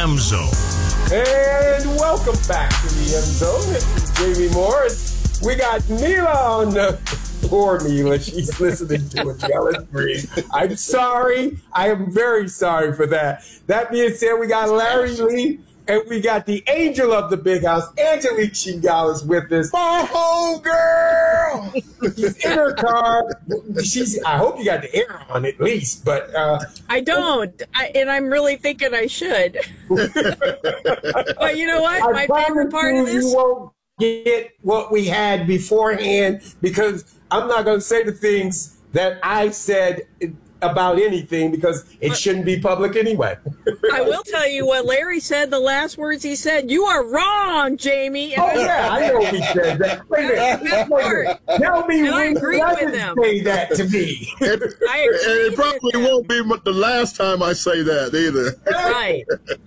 M Zone. And welcome back to the M Zone. This is Jamie Morris. We got Mila on the... Poor Mila. She's listening to a jealous breeze. I'm sorry. I am very sorry for that. That being said, we got Larry Lee, and we got the angel of the big house, Angelique Chingal, with us. My home girl! She's in her car. I hope you got the air on at least, but... I don't. And I'm really thinking I should. But you know what? My favorite part of this... You won't get what we had beforehand, because I'm not going to say the things that I said about anything, because it shouldn't be public anyway. I will tell you what Larry said, the last words he said. You are wrong, Jamie. And I know he said that. Wait a minute. Tell me when he doesn't say that to me. And it probably won't be the last time I say that either. Right.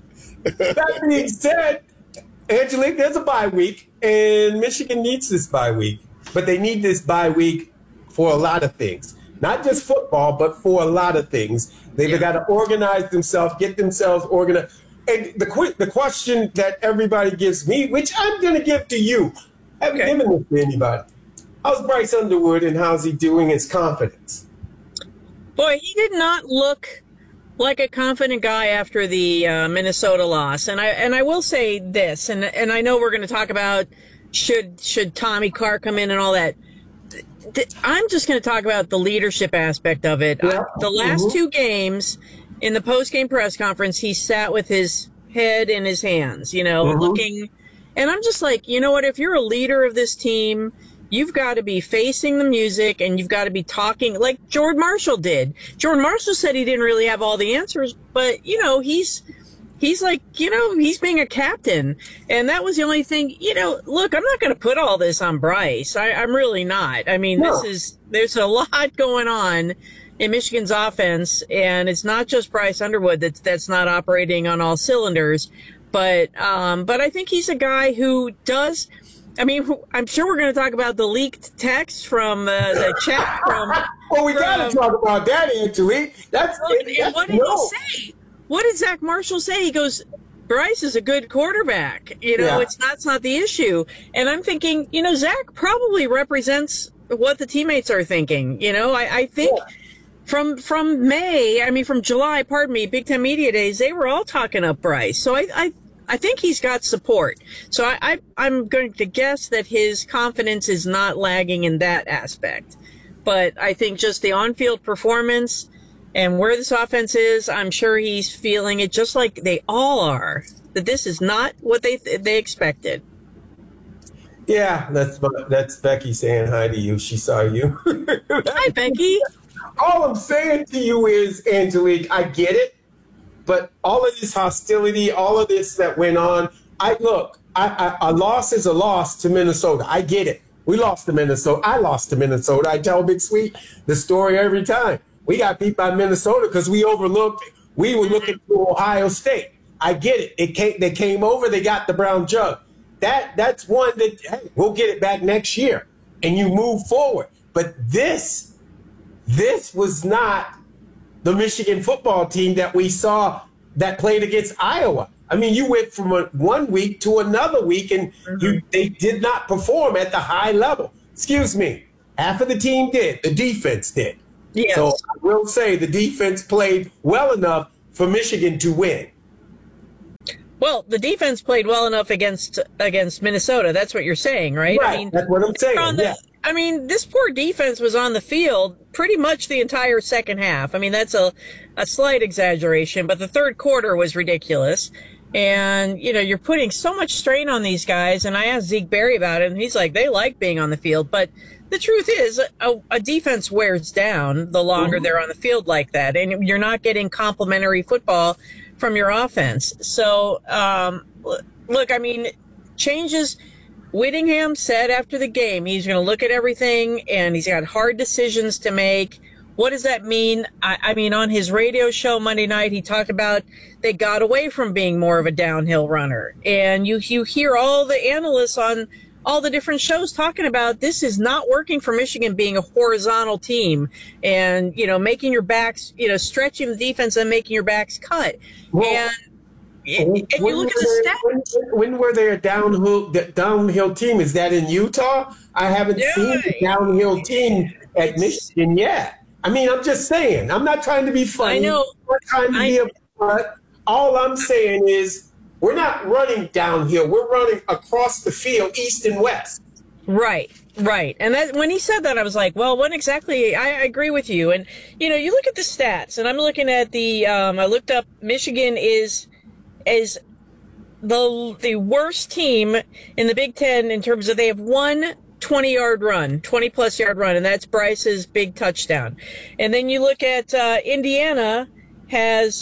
That being said, Angelique, there's a bye week, and Michigan needs this bye week. But they need this bye week for a lot of things. Not just football, but for a lot of things. They've got to organize themselves, get themselves organized. And the question that everybody gives me, which I'm going to give to you, I haven't given this to anybody. How's Bryce Underwood, and how's he doing his confidence? Boy, he did not look like a confident guy after the Minnesota loss. And I will say this, and I know we're going to talk about should Tommy Carr come in and all that. I'm just going to talk about the leadership aspect of it. Yeah. The last two games, in the post-game press conference, he sat with his head in his hands, looking. And I'm just like, you know what? If you're a leader of this team, you've got to be facing the music, and you've got to be talking like Jordan Marshall did. Jordan Marshall said he didn't really have all the answers, but, he's like, he's being a captain. And that was the only thing, look, I'm not going to put all this on Bryce. I'm really not. I mean, there's a lot going on in Michigan's offense, and it's not just Bryce Underwood that's not operating on all cylinders. But I think he's a guy who does. I mean, I'm sure we're going to talk about the leaked text from the chat from. Well, we got to talk about that, Angelique. What did he say? What did Zach Marshall say? He goes, Bryce is a good quarterback. That's not the issue. And I'm thinking, Zach probably represents what the teammates are thinking. I think from July, Big Ten Media Days, they were all talking up Bryce. So I think he's got support. So I'm going to guess that his confidence is not lagging in that aspect. But I think just the on-field performance and where this offense is, I'm sure he's feeling it just like they all are, that this is not what they expected. Yeah, that's Becky saying hi to you. She saw you. Hi, Becky. All I'm saying to you is, Angelique, I get it, but all of this hostility, all of this that went on, a loss is a loss to Minnesota. I get it. We lost to Minnesota. I lost to Minnesota. I tell Big Sweet the story every time. We got beat by Minnesota because we were looking to Ohio State. I get it. They came over, they got the brown jug. That's one that, hey, we'll get it back next year. And you move forward. But this was not the Michigan football team that we saw that played against Iowa. I mean, you went from one week to another week, and they did not perform at the high level. Excuse me. Half of the team did. The defense did. Yes. So I will say the defense played well enough for Michigan to win. Well, the defense played well enough against Minnesota. That's what you're saying, right? Right. I mean, that's what I'm saying. This poor defense was on the field pretty much the entire second half. I mean, that's a slight exaggeration, but the third quarter was ridiculous. And, you're putting so much strain on these guys. And I asked Zeke Berry about it, and he's like, they like being on the field. But the truth is, a defense wears down the longer they're on the field like that. And you're not getting complimentary football from your offense. So, look, I mean, changes. Whittingham said after the game, he's going to look at everything, and he's got hard decisions to make. What does that mean? I mean, on his radio show Monday night, he talked about they got away from being more of a downhill runner. And you hear all the analysts on all the different shows talking about this is not working for Michigan being a horizontal team and, making your backs, stretching the defense and making your backs cut. Well, and you look at the stats. When were they a downhill team? Is that in Utah? I haven't seen a downhill team at Michigan yet. I mean, I'm just saying. I'm not trying to be funny. I know. I'm not trying to be a butt. All I'm saying is we're not running downhill. We're running across the field, east and west. Right. And that when he said that, I was like, well, what exactly? I agree with you. And, you know, you look at the stats, and I'm looking at I looked up Michigan is the worst team in the Big Ten in terms of they have one 20-yard run, 20-plus yard run, and that's Bryce's big touchdown. And then you look at Indiana has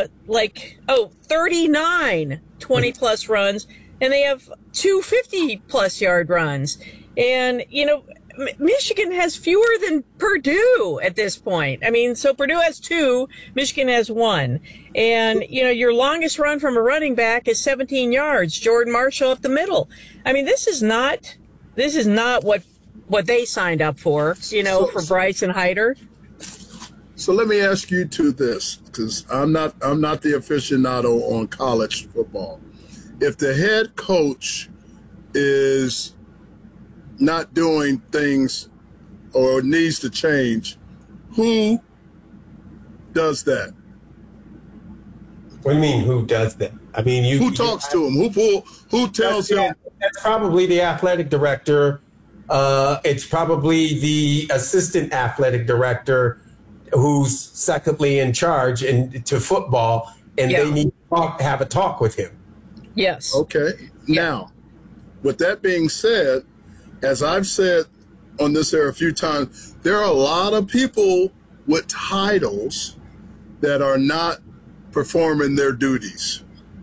39 20-plus runs, and they have two 50-plus yard runs. And, you know, Michigan has fewer than Purdue at this point. I mean, so Purdue has 2, Michigan has 1. And, you know, your longest run from a running back is 17 yards, Jordan Marshall up the middle. I mean, this is not what they signed up for, you know, for Bryce and Hyder. So let me ask you this, because I'm not the aficionado on college football. If the head coach is not doing things or needs to change, who does that? What do you mean, who does that? I mean, who talks to him? Who tells him? That's probably the athletic director. It's probably the assistant athletic director who's secondly in charge to football, and they need to have a talk with him. Yes. Okay. Now, with that being said, as I've said on this air a few times, there are a lot of people with titles that are not performing their duties.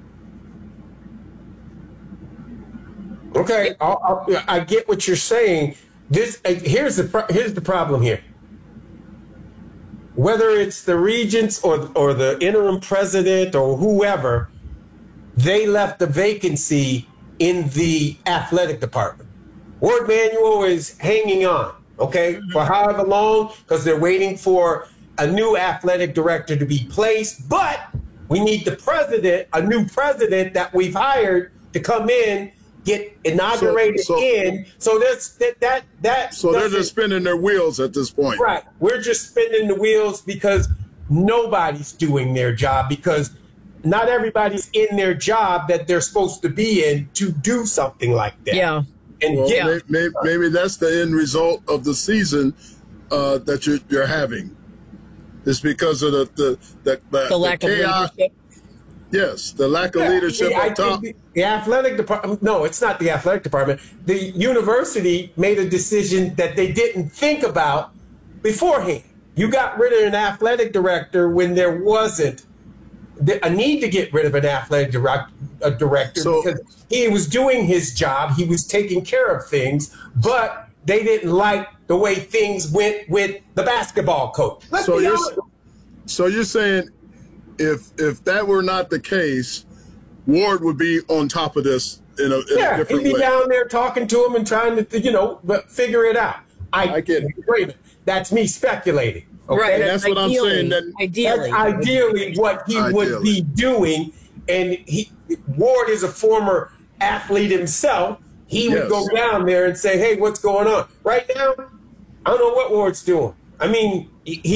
Okay, I get what you're saying. Here's the problem here. Whether it's the regents or the interim president or whoever, they left the vacancy in the athletic department. Ward Manuel is hanging on, okay, for however long, because they're waiting for a new athletic director to be placed. But we need a new president that we've hired to come in, get inaugurated in. So they're just spinning their wheels at this point. Right. We're just spinning the wheels because nobody's doing their job, because not everybody's in their job that they're supposed to be in to do something like that. Yeah. And maybe that's the end result of the season that you're having. It's because of the lack of leadership. Yes, the lack of leadership up top. The athletic department, no, it's not the athletic department. The university made a decision that they didn't think about beforehand. You got rid of an athletic director when there wasn't a need to get rid of an athletic director because he was doing his job. He was taking care of things, but they didn't like the way things went with the basketball coach. So you're saying if that were not the case, Ward would be on top of this in a different way. He'd be down there talking to him and trying to, figure it out. I get it. Wait a minute. That's me speculating. Okay? Right. That's what I'm saying. That's ideally what he would be doing. And Ward is a former athlete himself. He would go down there and say, hey, what's going on? Right now, I don't know what Ward's doing. I mean,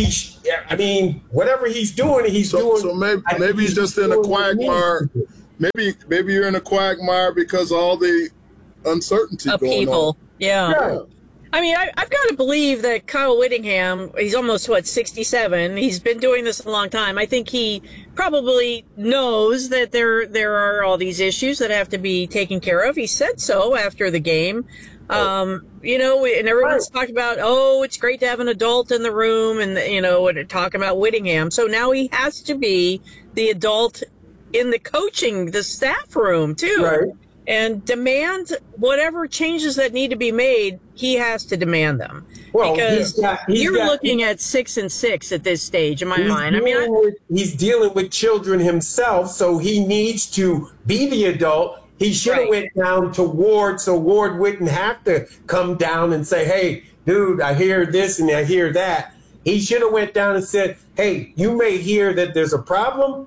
whatever he's doing, he's doing. So maybe he's just in a quagmire. Maybe you're in a quagmire because of all the uncertainty going people. on. Yeah. I mean, I've got to believe that Kyle Whittingham, he's almost, 67. He's been doing this a long time. I think he probably knows that there are all these issues that have to be taken care of. He said so after the game. And everyone's talking about, it's great to have an adult in the room and talking about Whittingham. So now he has to be the adult in the the staff room too. Right. And demand whatever changes that need to be made. He has to demand them. Well, because you're looking at 6-6 at this stage in my mind. He's dealing with children himself, so he needs to be the adult. He should have went down to Ward, so Ward wouldn't have to come down and say, hey, dude, I hear this and I hear that. He should have went down and said, hey, you may hear that there's a problem,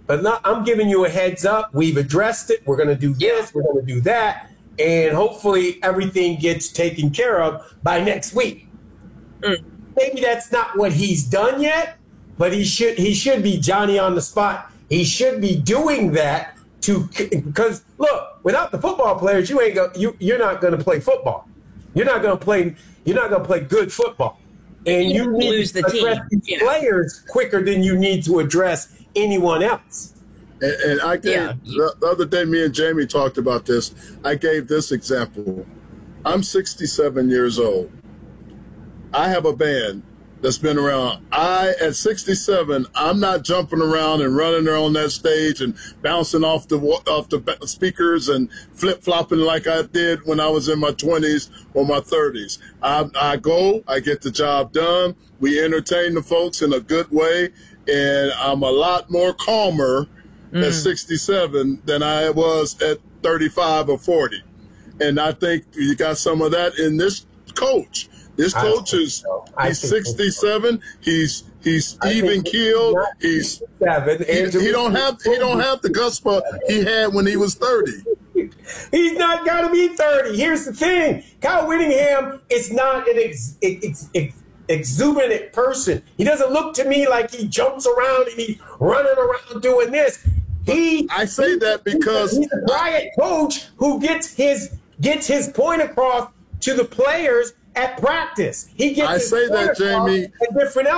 but I'm giving you a heads up. We've addressed it. We're going to do this. We're going to do that. And hopefully everything gets taken care of by next week. Maybe that's not what he's done yet, but he should be Johnny on the spot. He should be doing that because look, without the football players, you're not going to play football. You're not going to play good football. And you need lose to the address team. these players quicker than you need to address anyone else. And I gave the other day, me and Jamie talked about this. I gave this example. I'm 67 years old. I have a band that's been around. At 67, I'm not jumping around and running there on that stage and bouncing off the speakers and flip flopping like I did when I was in my 20s or my 30s. I go, I get the job done. We entertain the folks in a good way, and I'm a lot more calmer at 67 than I was at 35 or 40. And I think you got some of that in this coach. This coach he's 67. He's even keeled. He don't have the gusto he had when he was 30. He's not got to be 30. Here's the thing. Kyle Whittingham is not an exuberant person. He doesn't look to me like he jumps around and he's running around doing this. I say that because he's a quiet coach who gets his point across to the players at practice. He gets I say that, Jamie. At different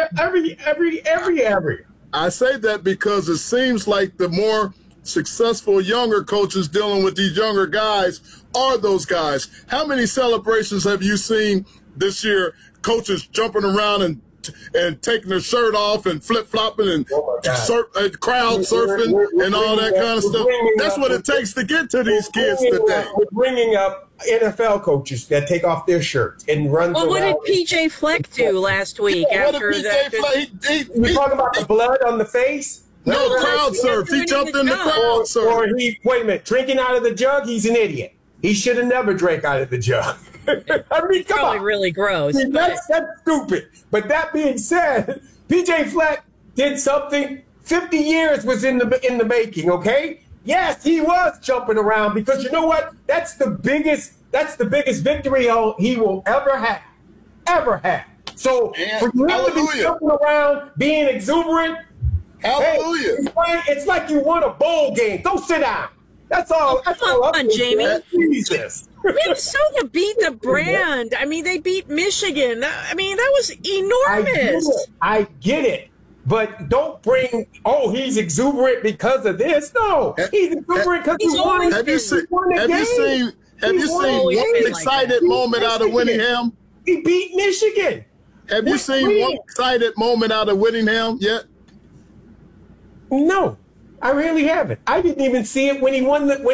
every. I say that because it seems like the more successful younger coaches dealing with these younger guys are those guys. How many celebrations have you seen this year? Coaches jumping around and taking their shirt off and flip-flopping and crowd surfing and all that kind of stuff. That's what it takes to get to these kids today. We're bringing up NFL coaches that take off their shirts and run around. What did PJ Fleck do last week after that? You talking about the blood on the face? No, crowd surf. He jumped in the crowd surf. Or wait a minute, drinking out of the jug? He's an idiot. He should have never drank out of the jug. I mean, come Probably on. really gross. That's stupid. But that being said, PJ Fleck did something 50 years was in the making, okay? Yes, he was jumping around because you know what? That's the biggest victory he will ever have. Ever have. So for you to be jumping around, being exuberant, hallelujah. Hey, it's like you won a bowl game. Go sit down. That's all. That's all. Come on, Jamie. Jesus. Minnesota beat the brand. I mean, they beat Michigan. I mean, that was enormous. I get it. But don't bring, he's exuberant because of this. No, he's exuberant because he won. Have you seen one excited moment out of Whittingham? He beat Michigan. Have you seen one excited moment out of Whittingham yet? No. I really haven't. I didn't even see it when they won the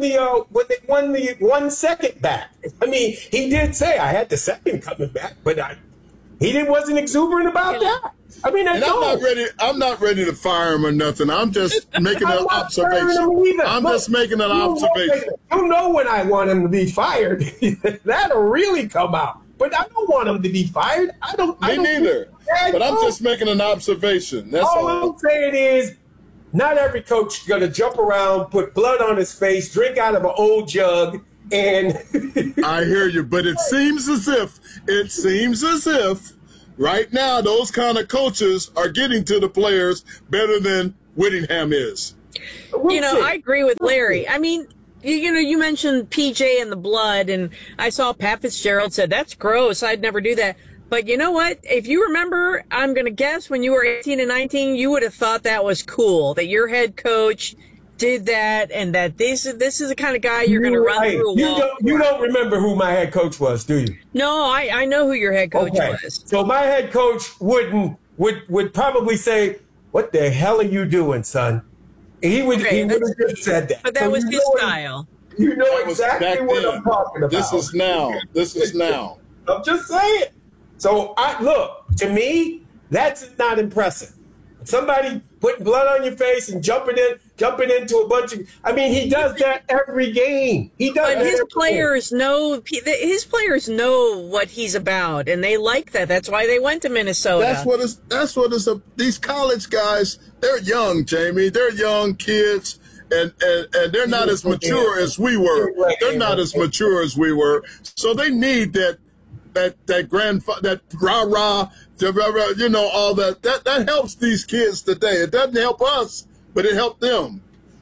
1 second back. I mean, he did say I had the second coming back, but he wasn't exuberant about that. I mean, I'm not ready to fire him or nothing. I'm just making an observation. I'm just making an observation. You know when I want him to be fired. That'll really come out. But I don't want him to be fired. Me neither. But I'm just making an observation. That's all. All I'm saying is, not every coach is going to jump around, put blood on his face, drink out of an old jug, and... I hear you, but it seems as if right now those kind of coaches are getting to the players better than Whittingham is. I agree with Larry. I mean, you mentioned PJ and the blood, and I saw Pat Fitzgerald said, that's gross. I'd never do that. But you know what? If you remember, I'm going to guess when you were 18 and 19, you would have thought that was cool, that your head coach did that, and that this is the kind of guy you're going to run through a wall. You don't remember who my head coach was, do you? No, I know who your head coach was. So my head coach would probably say, "What the hell are you doing, son?" He would have just said that. But that was his style. You know exactly what I'm talking about. This is now. I'm just saying. So to me, that's not impressive. Somebody putting blood on your face and jumping into a bunch of. I mean, he does that every game. He does. But his players know what he's about, and they like that. That's why they went to Minnesota. That's what it's. These college guys, they're young, Jamie. They're young kids. And they're not as mature as we were. They're not as mature as we were. So they need that rah-rah, you know, all that. That helps these kids today. It doesn't help us, but it helped them.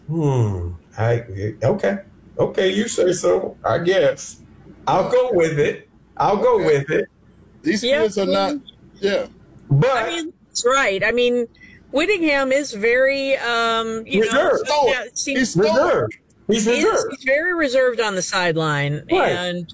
Okay, you say so. I guess. I'll go with it. These kids are not, But I mean, that's right. I mean, Whittingham is very, reserved. He's reserved. He's reserved. He's very reserved on the sideline, Right. and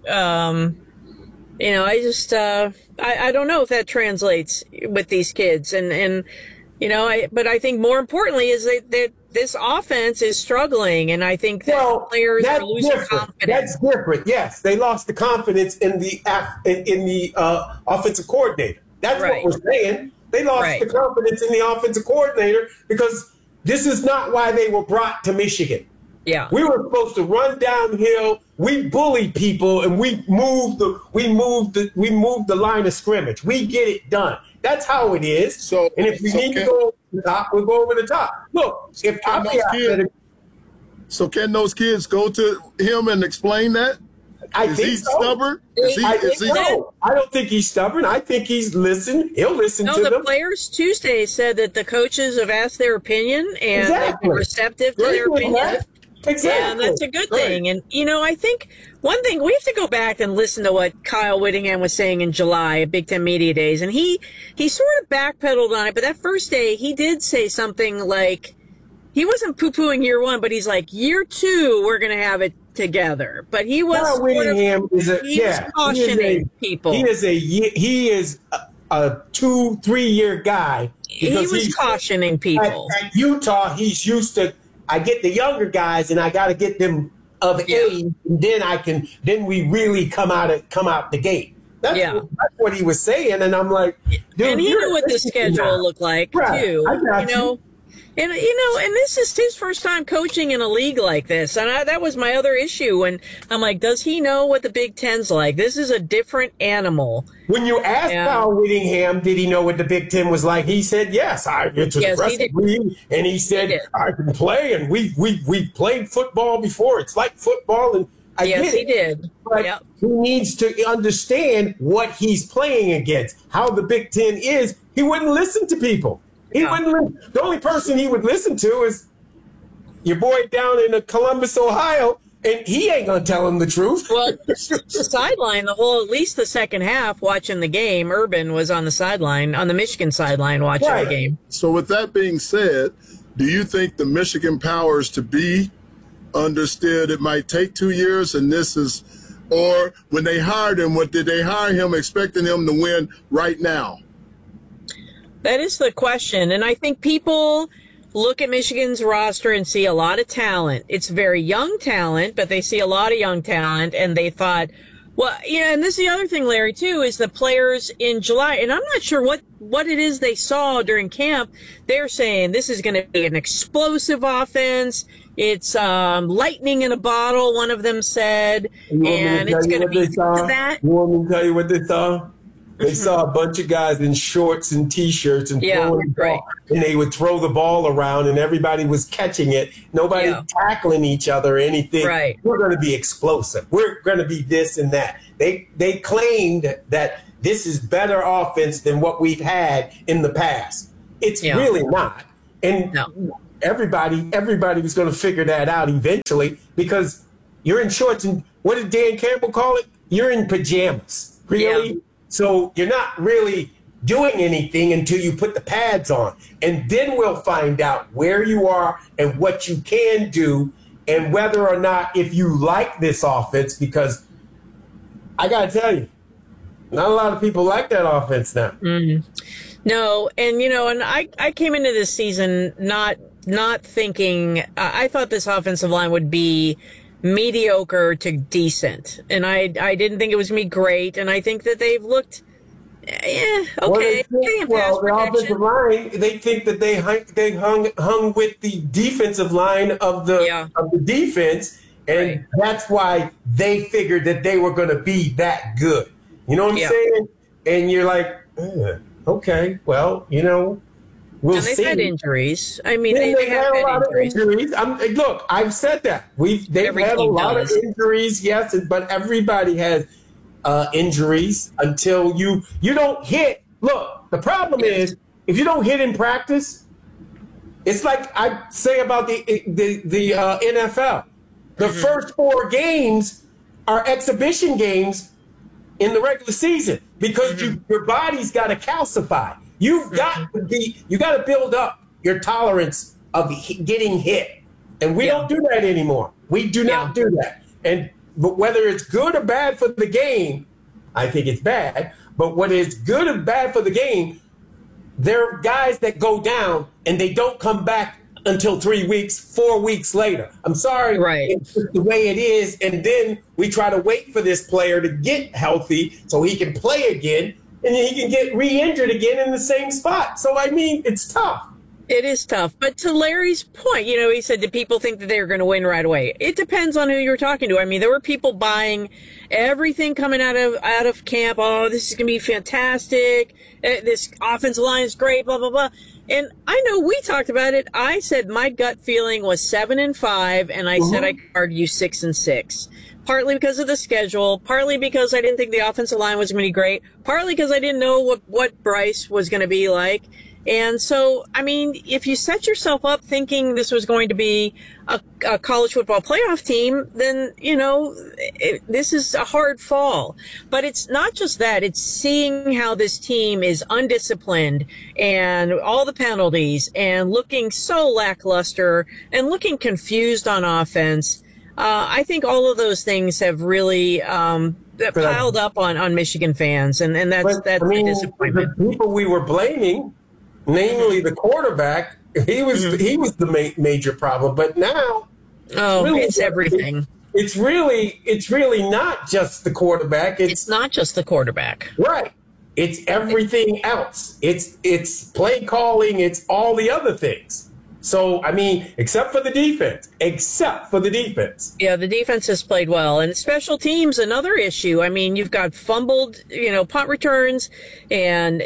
I just I don't know if that translates with these kids, and but I think more importantly is that this offense is struggling, and I think that the players are losing confidence. That's different. Yes, they lost the confidence in the offensive coordinator. That's Right. what we're saying. They lost the confidence in the offensive coordinator because this is not why they were brought to Michigan. Yeah. We were supposed to run downhill. We bullied people, and we moved the line of scrimmage. We get it done. That's how it is. So, and if we need to go over the top, we'll go over the top. Look, if can those kids go to him and explain that? Is he stubborn? I think so. I don't think he's stubborn. I think he's listened. He'll listen to them. The players Tuesday said that the coaches have asked their opinion and they've been receptive to their opinion. Exactly. And that's a good thing. And, I think one thing, we have to go back and listen to what Kyle Whittingham was saying in July at Big Ten Media Days. And he sort of backpedaled on it. But that first day, he did say something like, he wasn't poo-pooing year one, but he's like, year two, we're going to have it together. But he was Kyle Whittingham was cautioning people. He is a 2-3 year guy. He was cautioning people. At Utah, he's used to, I get the younger guys and I got to get them of age, and then we really come out the gate. That's what he was saying, and I'm like, dude, and he knew what the schedule looked like too. I got you. And this is his first time coaching in a league like this, and that was my other issue. And I'm like, does he know what the Big Ten's like? This is a different animal. When you asked Kyle Whittingham, did he know what the Big Ten was like? He said, yes, I went to the wrestling league, and he said, I can play, and we played football before. It's like football, and I get it. Yes, he did. But he needs to understand what he's playing against, how the Big Ten is. He wouldn't listen to people. He wouldn't. The only person he would listen to is your boy down in Columbus, Ohio, and he ain't gonna tell him the truth. Well, sideline at least the second half, watching the game. Urban was on the sideline, on the Michigan sideline, watching the game. So, with that being said, do you think the Michigan powers to be understood it might take 2 years, and this is, or when they hired him, did they hire him expecting him to win right now? That is the question. And I think people look at Michigan's roster and see a lot of talent. It's very young talent, but they see a lot of young talent, and they thought, well, and this is the other thing, Larry, too, is the players in July, and I'm not sure what it is they saw during camp. They're saying this is going to be an explosive offense. It's lightning in a bottle, one of them said, and it's going to be that. You want me to tell you what they saw? They saw a bunch of guys in shorts and T-shirts and throwing the ball, and they would throw the ball around, and everybody was catching it. Nobody tackling each other or anything. Right. We're going to be explosive. We're going to be this and that. They claimed that this is better offense than what we've had in the past. It's really not. And everybody was going to figure that out eventually, because you're in shorts and what did Dan Campbell call it? You're in pajamas. Really? Yeah. So you're not really doing anything until you put the pads on. And then we'll find out where you are and what you can do and whether or not if you like this offense, because I got to tell you, not a lot of people like that offense now. Mm-hmm. No, and, and I came into this season not thinking, I thought this offensive line would be mediocre to decent. And I didn't think it was going to be great. And I think that they've looked Yeah, okay. Well, the offensive line, they think that they hung with the defensive line of the defense, and that's why they figured that they were going to be that good. You know what I'm saying? And you're like, okay, well, we'll and they've see. Had injuries. I mean, they have had a had lot injuries. of injuries. Look, I've said that they've had a lot of injuries. Yes, but everybody has injuries until you don't hit. Look, the problem is if you don't hit in practice, it's like I say about the NFL. The first 4 games are exhibition games in the regular season because your body's got to calcify. You've got to build up your tolerance of getting hit, and we don't do that anymore. We do not do that. But whether it's good or bad for the game, I think it's bad. But when it's good or bad for the game, there are guys that go down and they don't come back until 3 weeks, 4 weeks later. I'm sorry, it's just the way it is. And then we try to wait for this player to get healthy so he can play again, and then he can get re-injured again in the same spot. So, I mean, it's tough. It is tough. But to Larry's point, he said that people think that they're going to win right away. It depends on who you're talking to. I mean, there were people buying everything coming out of camp. Oh, this is going to be fantastic. This offensive line is great, blah, blah, blah. And I know we talked about it. I said my gut feeling was 7-5, and I said I could argue 6-6. Partly because of the schedule, partly because I didn't think the offensive line was going to be great, partly because I didn't know what Bryce was going to be like. And so, I mean, if you set yourself up thinking this was going to be a college football playoff team, then, this is a hard fall. But it's not just that. It's seeing how this team is undisciplined and all the penalties and looking so lackluster and looking confused on offense. I think all of those things have really piled up on Michigan fans, and that's the disappointment. The people we were blaming, namely the quarterback, he was the major problem. But now, it's everything. It's really not just the quarterback. It's not just the quarterback, right? It's everything else. It's play calling. It's all the other things. So, I mean, except for the defense. Yeah, the defense has played well. And special teams, another issue. I mean, you've got fumbled, punt returns and,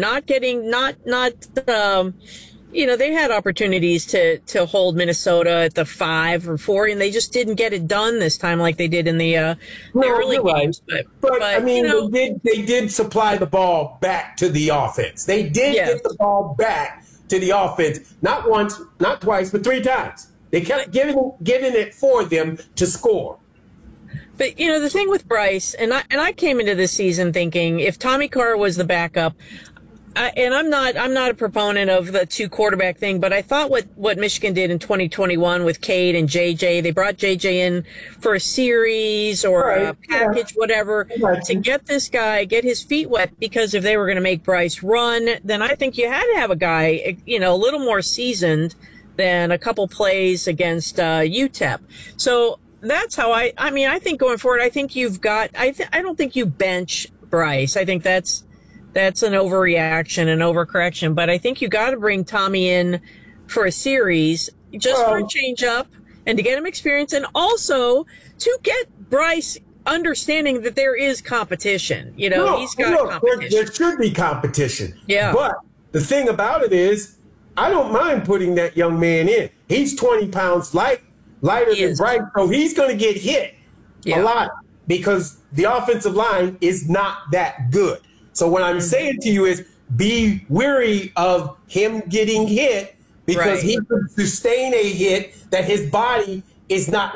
they had opportunities to hold Minnesota at the 5 or 4, and they just didn't get it done this time like they did in the early games. But I mean, they did supply the ball back to the offense. They did get the ball back to the offense, not once, not twice, but 3 times. They kept giving it for them to score. But the thing with Bryce, and I came into this season thinking if Tommy Carr was the backup, and I'm not a proponent of the 2 quarterback thing, but I thought what Michigan did in 2021 with Cade and JJ, they brought JJ in for a series or a package, whatever, to get this guy, get his feet wet, because if they were going to make Bryce run, then I think you had to have a guy, a little more seasoned than a couple plays against UTEP. So that's how I think going forward, I think you've got, I don't think you bench Bryce. I think that's an overreaction, an overcorrection. But I think you got to bring Tommy in for a series just for a change up and to get him experience, and also to get Bryce understanding that there is competition. He's got competition. There should be competition. Yeah. But the thing about it is, I don't mind putting that young man in. He's 20 pounds lighter than Bryce, so he's going to get hit a lot because the offensive line is not that good. So what I'm saying to you is be wary of him getting hit because he could sustain a hit that his body is not